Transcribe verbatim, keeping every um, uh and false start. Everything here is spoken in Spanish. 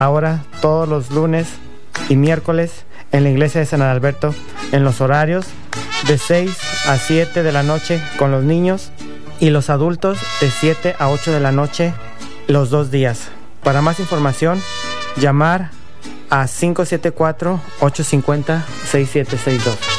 ahora todos los lunes y miércoles en la iglesia de San Adalberto, en los horarios de seis a siete de la noche con los niños y los adultos de siete a ocho de la noche los dos días. Para más información, llamar a cinco siete cuatro, ocho cinco cero, seis siete seis dos.